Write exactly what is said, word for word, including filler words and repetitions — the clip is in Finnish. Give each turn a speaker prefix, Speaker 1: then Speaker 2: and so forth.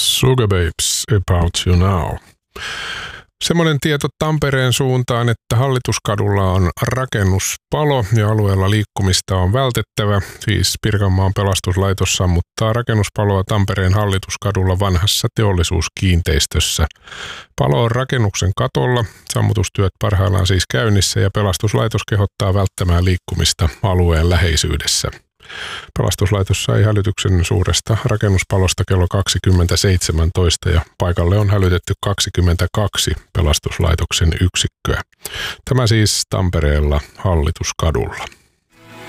Speaker 1: Sugababes about you now. Semmoinen tieto Tampereen suuntaan, että Hallituskadulla on rakennuspalo ja alueella liikkumista on vältettävä. Siis Pirkanmaan pelastuslaitos sammuttaa rakennuspaloa Tampereen Hallituskadulla vanhassa teollisuuskiinteistössä. Palo on rakennuksen katolla, sammutustyöt parhaillaan siis käynnissä ja pelastuslaitos kehottaa välttämään liikkumista alueen läheisyydessä. Pelastuslaitos sai hälytyksen suuresta rakennuspalosta kello kaksikymmentä seitsemäntoista ja paikalle on hälytetty kaksikymmentäkaksi pelastuslaitoksen yksikköä. Tämä siis Tampereella Hallituskadulla.